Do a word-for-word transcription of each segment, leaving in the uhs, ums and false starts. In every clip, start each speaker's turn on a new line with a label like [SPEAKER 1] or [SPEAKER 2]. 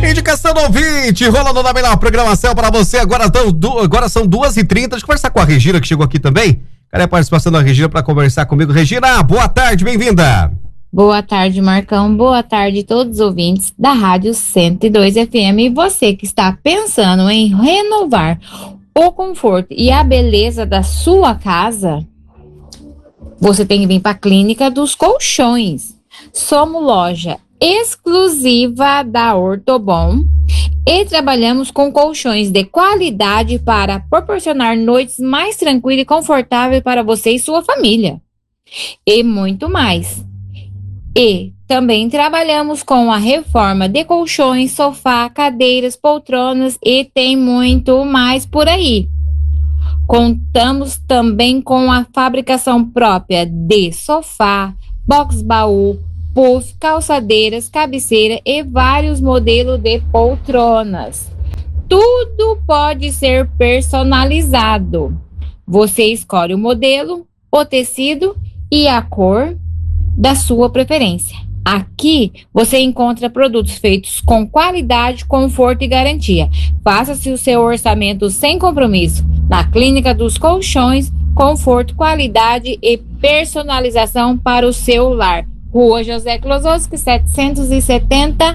[SPEAKER 1] Indicação do ouvinte, rolando na melhor programação para você. Agora, tão, agora são duas e trinta. Deixa eu conversar com a Regina, que chegou aqui também. Cadê a participação da Regina para conversar comigo? Regina, boa tarde, bem-vinda.
[SPEAKER 2] Boa tarde, Marcão. Boa tarde a todos os ouvintes da Rádio cento e dois F M. E você que está pensando em renovar o conforto e a beleza da sua casa, você tem que vir para a Clínica dos Colchões. Somos loja exclusiva da Ortobon e trabalhamos com colchões de qualidade para proporcionar noites mais tranquilas e confortáveis para você e sua família. E muito mais. E também trabalhamos com a reforma de colchões, sofá, cadeiras, poltronas e tem muito mais por aí. Contamos também com a fabricação própria de sofá, box baú, puff, calçadeiras, cabeceira e vários modelos de poltronas. Tudo pode ser personalizado. Você escolhe o modelo, o tecido e a cor da sua preferência. Aqui você encontra produtos feitos com qualidade, conforto e garantia. Faça-se o seu orçamento sem compromisso. Na Clínica dos Colchões, conforto, qualidade e personalização para o seu lar. Rua José Klosowski, setecentos e setenta,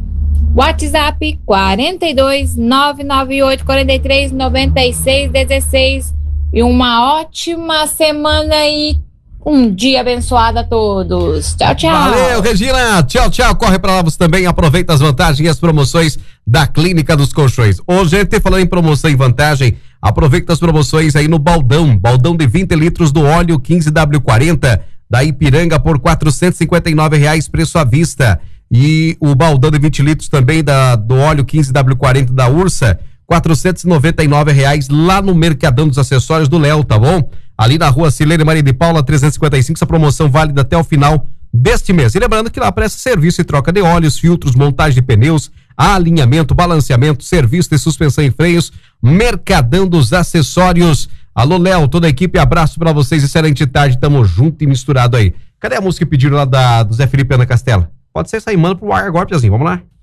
[SPEAKER 2] WhatsApp quarenta e dois, nove nove oito, quarenta e três, noventa e seis, dezesseis. E uma ótima semana e um dia abençoado a todos. Tchau, tchau.
[SPEAKER 1] Valeu, Regina. Tchau, tchau. Corre pra lá você também. Aproveita as vantagens e as promoções da Clínica dos Colchões. Hoje, a gente falando em promoção e vantagem, aproveita as promoções aí no Baldão. Baldão de vinte litros do óleo quinze W quarenta da Ipiranga por quatrocentos e cinquenta e nove reais, preço à vista. E o baldão de vinte litros também da, do óleo quinze W quarenta da Ursa, quatrocentos e noventa e nove reais lá no Mercadão dos Acessórios do Léo, tá bom? Ali na rua Silene Maria de Paula, trezentos e cinquenta e cinco, essa promoção válida até o final deste mês. E lembrando que lá presta serviço e troca de óleos, filtros, montagem de pneus, alinhamento, balanceamento, serviço de suspensão e freios, Mercadão dos Acessórios. Alô, Léo, toda a equipe, abraço pra vocês, excelente tarde, tamo junto e misturado aí. Cadê a música que pediram lá da, do Zé Felipe e Ana Castela? Pode ser sair, manda pro ar agora, Piazinho, vamos lá.